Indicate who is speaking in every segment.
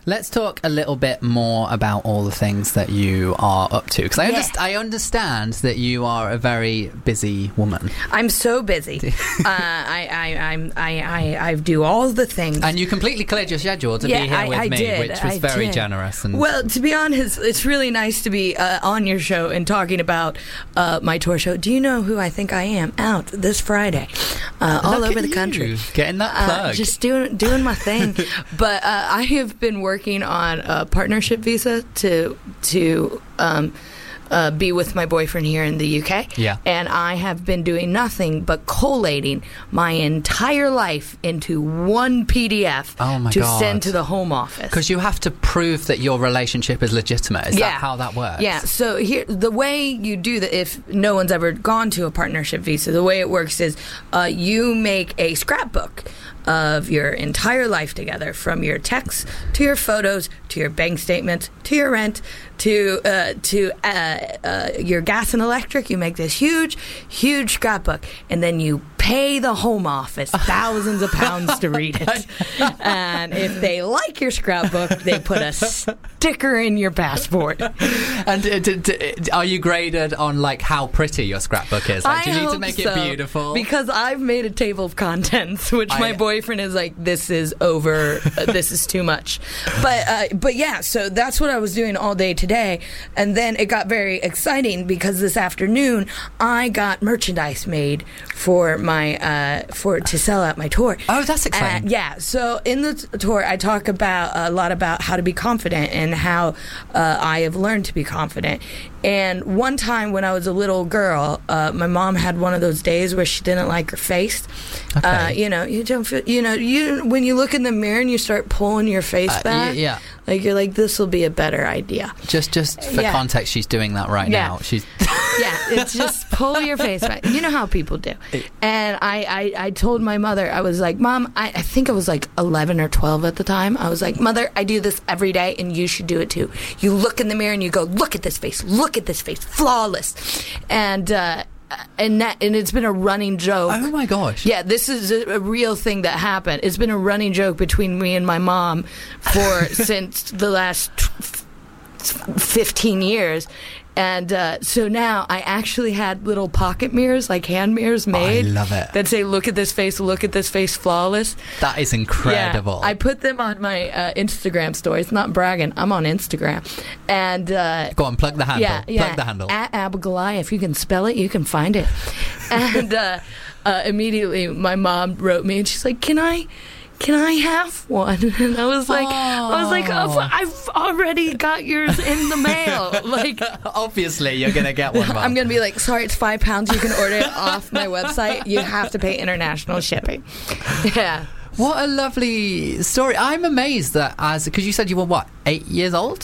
Speaker 1: Let's talk a little bit more about all the things that you are up to, because I understand that you are a very busy woman.
Speaker 2: I'm so busy. I do all the things.
Speaker 1: And you completely cleared your schedule to be here with me, which was very generous. And
Speaker 2: well, to be honest, it's really nice to be on your show and talking about my tour show. Do you know who I think I am? Out this Friday, all over the country.
Speaker 1: Getting that plug.
Speaker 2: Just doing my thing. But I have been working on a partnership visa to be with my boyfriend here in the UK.
Speaker 1: Yeah.
Speaker 2: And I have been doing nothing but collating my entire life into one PDF to send to the Home Office.
Speaker 1: Because you have to prove that your relationship is legitimate. Is that how that works?
Speaker 2: Yeah. So here, the way you do that, if no one's ever gone to a partnership visa, the way it works is you make a scrapbook of your entire life together, from your texts to your photos to your bank statements to your rent to your gas and electric. You make this huge scrapbook, and then you pay the Home Office thousands of pounds to read it. And if they like your scrapbook, they put a sticker in your passport.
Speaker 1: And are you graded on like how pretty your scrapbook is? Like, do you need to make it beautiful?
Speaker 2: Because I've made a table of contents, which my boyfriend is like, this is over, this is too much. But yeah, so that's what I was doing all day today. And then it got very exciting because this afternoon I got merchandise made for my to sell at my tour.
Speaker 1: Oh, that's exciting.
Speaker 2: Yeah, so in the tour I talk about a lot about how to be confident and how I have learned to be confident. And one time when I was a little girl, my mom had one of those days where she didn't like her face.
Speaker 1: Okay.
Speaker 2: You don't feel, when you look in the mirror and you start pulling your face back, like you're like, this will be a better idea.
Speaker 1: Just for context, she's doing that right now. She's
Speaker 2: it's just pull your face back. You know how people do. And I told my mother, I was like, Mom, I think I was like 11 or 12 at the time. I was like, Mother, I do this every day and you should do it too. You look in the mirror and you go, look at this face, flawless. And it's been a running joke.
Speaker 1: Oh my gosh.
Speaker 2: Yeah, this is a real thing that happened. It's been a running joke between me and my mom since the last 15 years. And so now I actually had little pocket mirrors, like hand mirrors made.
Speaker 1: I love it.
Speaker 2: That say, look at this face, flawless.
Speaker 1: That is incredible.
Speaker 2: Yeah, I put them on my Instagram story. It's not bragging. I'm on Instagram. And
Speaker 1: go on, plug the handle.
Speaker 2: Yeah,
Speaker 1: plug the handle.
Speaker 2: At Abigail. If you can spell it, you can find it. And immediately my mom wrote me and she's like, Can I have one? And I was like, oh, I've already got yours in the mail. Like,
Speaker 1: obviously you're gonna get one. Mom.
Speaker 2: I'm gonna be like, sorry, it's £5. You can order it off my website. You have to pay international shipping. Yeah.
Speaker 1: What a lovely story. I'm amazed that because you said you were what, 9 years old?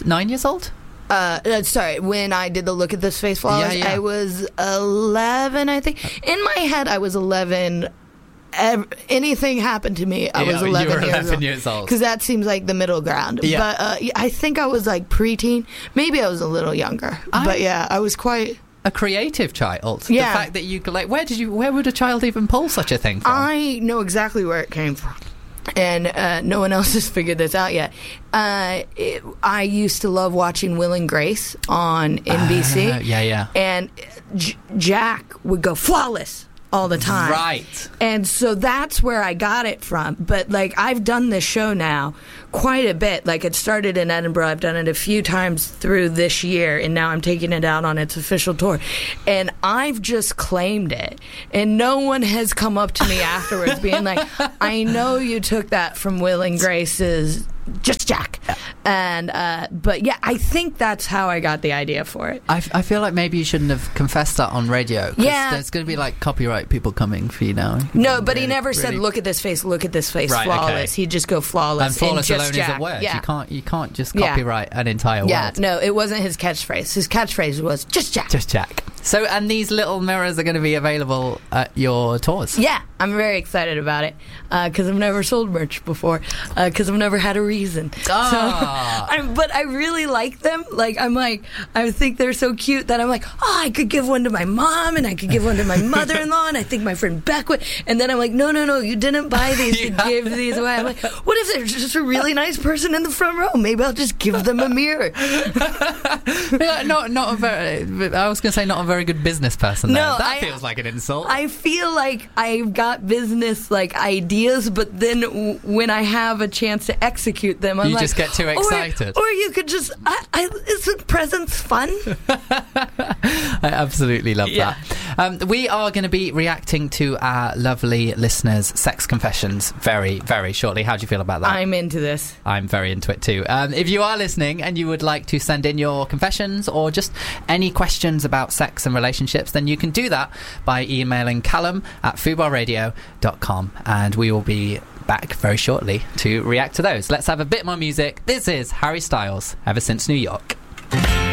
Speaker 2: Sorry, when I did the Look at This Face flawless, I was 11, I think. In my head, I was 11. Anything happened to me, I was 11
Speaker 1: years old.
Speaker 2: Because that seems like the middle ground.
Speaker 1: Yeah.
Speaker 2: But I think I was like preteen. Maybe I was a little younger. But yeah, I was quite
Speaker 1: a creative child.
Speaker 2: Yeah.
Speaker 1: The fact that you could, like, where would a child even pull such a thing from?
Speaker 2: I know exactly where it came from. And no one else has figured this out yet. I used to love watching Will and Grace on NBC.
Speaker 1: Yeah.
Speaker 2: And Jack would go flawless all the time.
Speaker 1: Right.
Speaker 2: And so that's where I got it from. But, like, I've done this show now quite a bit. Like, it started in Edinburgh. I've done it a few times through this year, and now I'm taking it out on its official tour. And I've just claimed it. And no one has come up to me afterwards being like, I know you took that from Will and Grace's Just Jack. And but yeah, I think that's how I got the idea for it.
Speaker 1: I feel like maybe you shouldn't have confessed that on radio.
Speaker 2: Yeah,
Speaker 1: there's going to be like copyright people coming for you now.
Speaker 2: No, but he never said, look at this face, right, flawless. Okay. He'd just go flawless.
Speaker 1: And flawless
Speaker 2: alone
Speaker 1: is a word. Yeah. You can't just copyright an entire word.
Speaker 2: Yeah, no, it wasn't his catchphrase. His catchphrase was Just Jack.
Speaker 1: Just Jack. So, and these little mirrors are going to be available at your tours?
Speaker 2: Yeah, I'm very excited about it because I've never sold merch before because I've never had a reason.
Speaker 1: Ah.
Speaker 2: So, but I really like them. Like, I think they're so cute that I'm like, oh, I could give one to my mom and I could give one to my mother-in-law and I think my friend Beck would. And then I'm like, no, you didn't buy these to give these away. I'm like, what if there's just a really nice person in the front row? Maybe I'll just give them a mirror.
Speaker 1: Not a very. I was going to say not a very good business person.
Speaker 2: No,
Speaker 1: that feels like an insult.
Speaker 2: I feel like I've got business ideas, but then when I have a chance to execute them, I'm
Speaker 1: you
Speaker 2: like,
Speaker 1: just get too excited.
Speaker 2: Or you could just, isn't presents fun?
Speaker 1: I absolutely love that. We are going to be reacting to our lovely listeners' sex confessions very, very shortly. How do you feel about that?
Speaker 2: I'm into this.
Speaker 1: I'm very into it too. If you are listening and you would like to send in your confessions or just any questions about sex and relationships, then you can do that by emailing callum@fubarradio.com, and we will be back very shortly to react to those. Let's have a bit more music. This is Harry Styles, Ever Since New York.